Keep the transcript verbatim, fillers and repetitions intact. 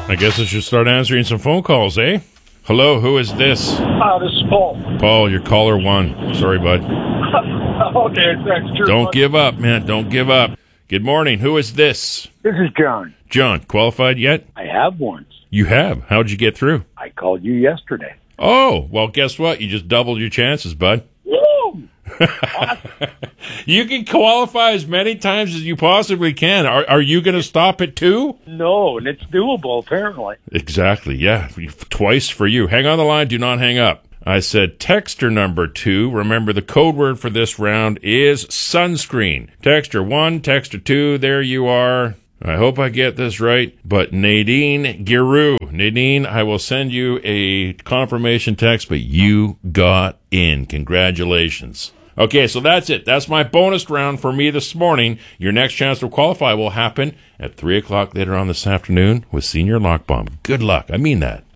I guess I should start answering some phone calls, eh? Hello, who is this? Uh, this is Paul. Paul, you're caller one. Sorry, bud. Okay, thanks. Cheers, Don't bud. give up, man. Don't give up. Good morning. Who is this? This is John. John, qualified yet? I have once. You have. How'd you get through? I called you yesterday. Oh, well, guess what? You just doubled your chances, bud. Woo! You can qualify as many times as you possibly can. Are, are you going to stop at two? No, and it's doable, apparently. Exactly, yeah. Twice for you. Hang on the line. Do not hang up. I said texter number two. Remember, the code word for this round is sunscreen. Texter one, texter two, there you are. I hope I get this right, but Nadine Giroux. Nadine, I will send you a confirmation text, but you got in. Congratulations. Okay, so that's it. That's my bonus round for me this morning. Your next chance to qualify will happen at three o'clock later on this afternoon with Senior Lock Bomb. Good luck. I mean that.